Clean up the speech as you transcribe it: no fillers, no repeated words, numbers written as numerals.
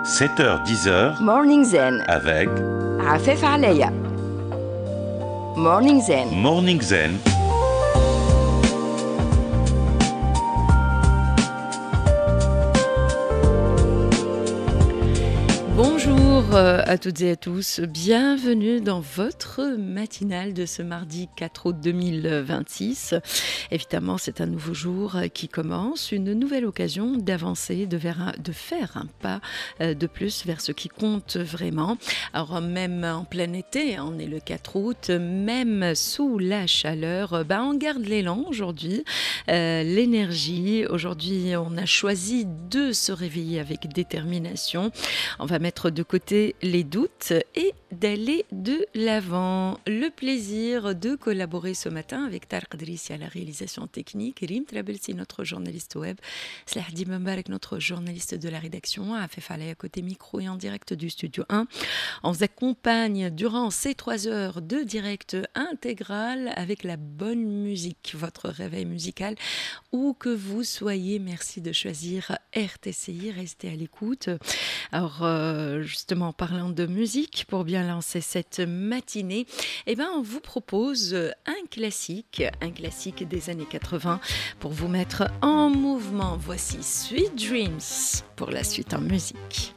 7h-10h Morning Zen avec عفاف عليا Morning Zen Morning Zen. Bonjour à toutes et à tous, bienvenue dans votre matinale de ce mardi 4 août 2026. Évidemment, c'est un nouveau jour qui commence, une nouvelle occasion d'avancer, de faire un pas de plus vers ce qui compte vraiment. Alors même en plein été, on est le 4 août, même sous la chaleur, on garde l'élan aujourd'hui, l'énergie. Aujourd'hui, on a choisi de se réveiller avec détermination. On va mettre de côté les doutes et d'aller de l'avant. Le plaisir de collaborer ce matin avec Tarek Drissi à la réalisation technique, Rim Trabelsi, notre journaliste web, Slahdi Membarek, notre journaliste de la rédaction, Afef Alaya côté micro et en direct du studio 1. On vous accompagne durant ces 3 heures de direct intégral avec la bonne musique, votre réveil musical, où que vous soyez. Merci de choisir RTCI, restez à l'écoute. Alors, justement, en parlant de musique, pour bien lancer cette matinée, on vous propose un classique des années 80 pour vous mettre en mouvement. Voici Sweet Dreams pour la suite en musique.